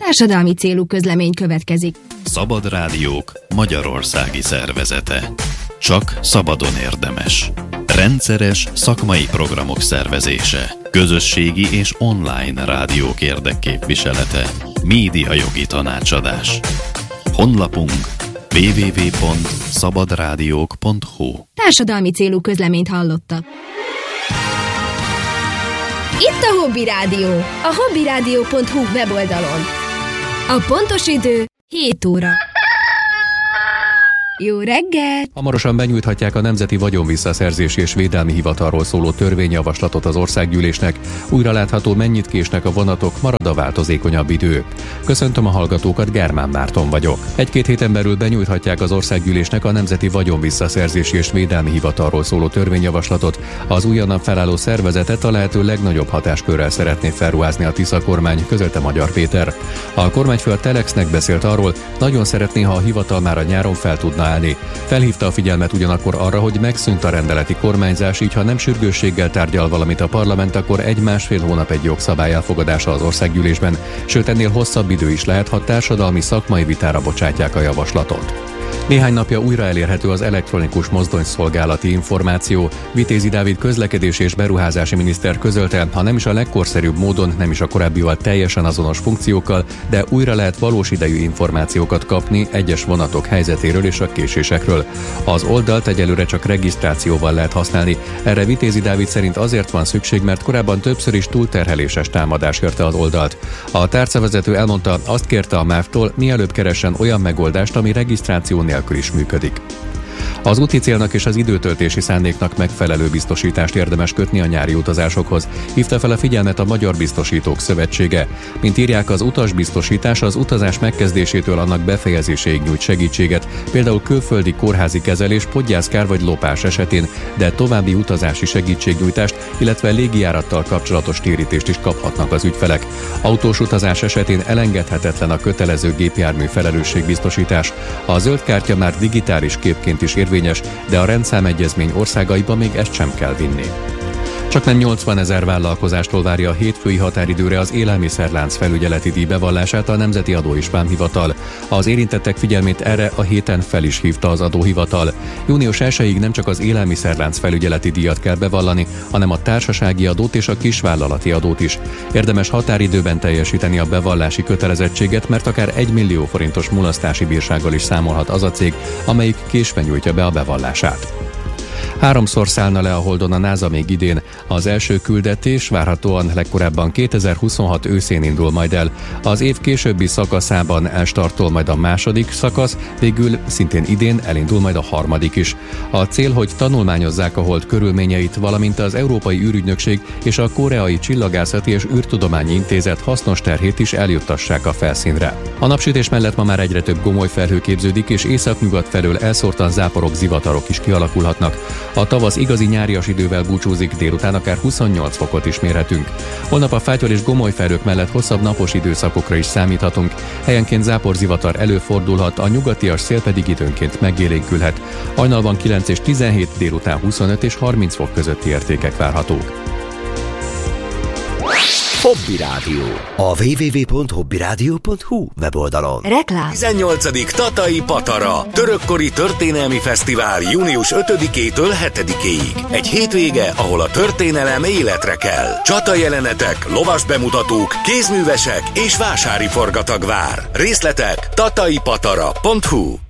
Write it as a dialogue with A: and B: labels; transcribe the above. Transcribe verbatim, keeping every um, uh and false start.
A: Társadalmi célú közlemény következik.
B: Szabad Rádiók magyarországi szervezete. Csak szabadon érdemes. Rendszeres szakmai programok szervezése. Közösségi és online rádiók érdekképviselete. Médiajogi tanácsadás. Honlapunk double-u double-u double-u pont szabadrádiók pont hu.
A: Társadalmi célú közleményt hallottak. Itt a Hobby Rádió, a hobbyradio pont hu weboldalon. A pontos idő hét óra. Jó reggelt!
C: Hamarosan benyújthatják a Nemzeti Vagyonvisszaszerzési és Védelmi Hivatalról szóló törvényjavaslatot az Országgyűlésnek. Újra látható, mennyit késnek a vonatok, marad a változékonyabb idő. Köszöntöm a hallgatókat, Germán Márton vagyok. Egy-két héten belül benyújthatják az Országgyűlésnek a Nemzeti Vagyonvisszaszerzési és Védelmi Hivatalról szóló törvényjavaslatot. Az újonnan felálló szervezetet a lehető legnagyobb hatáskörrel szeretné felruházni a Tisza kormány, közölte Magyar Péter. A kormányfő a Telexnek beszélt arról, nagyon szeretné, ha a hivatal már a nyáron fel tudna állni. Felhívta a figyelmet ugyanakkor arra, hogy megszűnt a rendeleti kormányzás, így ha nem sürgősséggel tárgyal valamit a parlament, akkor egy-másfél hónap egy jogszabály elfogadása az Országgyűlésben, sőt ennél hosszabb idő is lehet, ha társadalmi szakmai vitára bocsátják a javaslatot. Néhány napja újra elérhető az elektronikus mozdonyszolgálati információ. Vitézi Dávid közlekedési és beruházási miniszter közölte, ha nem is a legkorszerűbb módon, nem is a korábbival teljesen azonos funkciókkal, de újra lehet valós idejű információkat kapni egyes vonatok helyzetéről és a késésekről. Az oldalt egyelőre csak regisztrációval lehet használni. Erre Vitézi Dávid szerint azért van szükség, mert korábban többször is túlterheléses támadás érte az oldalt. A tárcavezető elmondta, azt kérte a MÁV-tól, mielőbb keressen olyan megoldást, ami regisztráció nélkül is működik. Az úti célnak és az időtöltési szándéknak megfelelő biztosítást érdemes kötni a nyári utazásokhoz, hívta fel a figyelmet a Magyar Biztosítók Szövetsége. Mint írják, az utasbiztosítás az utazás megkezdésétől annak befejezéséig nyújt segítséget, például külföldi kórházi kezelés, podgyászkár vagy lopás esetén, de további utazási segítségnyújtást, illetve légijárattal kapcsolatos térítést is kaphatnak az ügyfelek. Autós utazás esetén elengedhetetlen a kötelező gépjármű felelősségbiztosítás. A zöld kártya már digitális képként is érvényes, de a rendszámegyezmény országaiban még ezt sem kell vinni. Csaknem nyolcvanezer vállalkozástól várja a hétfői határidőre az élelmiszerlánc felügyeleti díj bevallását a Nemzeti Adó és Vámhivatal. Az érintettek figyelmét erre a héten fel is hívta az adóhivatal. június elsejéig nem csak az élelmiszerlánc felügyeleti díjat kell bevallani, hanem a társasági adót és a kisvállalati adót is. Érdemes határidőben teljesíteni a bevallási kötelezettséget, mert akár egy millió forintos mulasztási bírsággal is számolhat az a cég, amelyik késve nyújtja be a bevallását. Háromszor szállna le a Holdon a NASA még idén. Az első küldetés várhatóan legkorábban kétezer-huszonhat őszén indul majd el. Az év későbbi szakaszában elstartol majd a második szakasz, végül szintén idén elindul majd a harmadik is. A cél, hogy tanulmányozzák a Hold körülményeit, valamint az Európai űrügynökség és a Koreai Csillagászati és űrtudományi Intézet hasznos terhét is eljuttassák a felszínre. A napsütés mellett ma már egyre több gomoly felhő képződik, és északnyugat felől elszórtan záporok, zivatarok is kialakulhatnak. A tavasz igazi nyárias idővel búcsúzik, délután akár huszonnyolc fokot is mérhetünk. Holnap a fátyol és gomoly felhők mellett hosszabb napos időszakokra is számíthatunk. Helyenként záporzivatar előfordulhat, a nyugatias szél pedig időnként megélénkülhet. Hajnalban kilenc és tizenhét, délután huszonöt és harminc fok közötti értékek várhatók.
D: Hobby Rádió. A double-u double-u double-u pont hobbyradio pont hu weboldalon.
A: Reklám.
E: tizennyolcadik Tatai Patara Törökkori Történelmi Fesztivál június ötödikétől hetedikéig. Egy hétvége, ahol a történelem életre kell. Csatajelenetek, lovas bemutatók, kézművesek és vásári forgatag vár. Részletek tatai patara pont hu.